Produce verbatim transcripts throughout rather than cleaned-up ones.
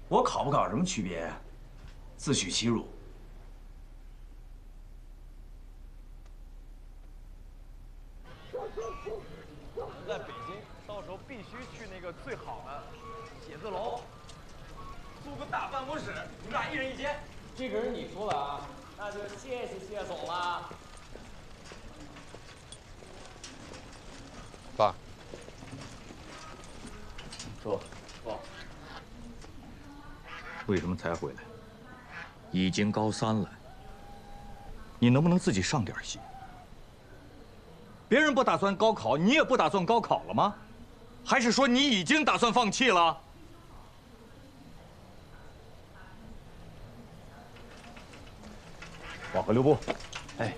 我考不考什么区别呀？自取其辱。 在北京，到时候必须去那个最好的写字楼，租个大办公室，你们俩一人一间。 这可是你说的啊，那就谢谢谢总了。 爸， 说， 说， 为什么才回来？已经高三了，你能不能自己上点心？别人不打算高考，你也不打算高考了吗？还是说你已经打算放弃了？往回留步。 哎，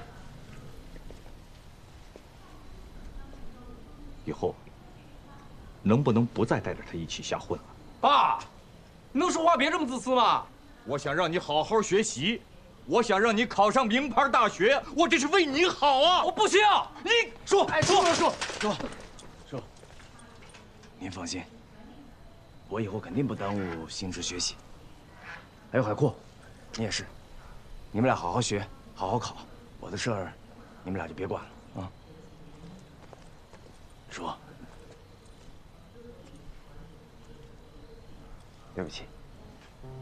以后能不能不再带着他一起瞎混了？ 爸，你能说话别这么自私吗？ 我想让你好好学习，我想让你考上名牌大学，我这是为你好啊！ 我不需要。 你说， 哎，说说说说，说，您放心，我以后肯定不耽误心智学习。还有海阔，你也是，你们俩好好学，好好考，我的事儿，你们俩就别管了啊。说，对不起。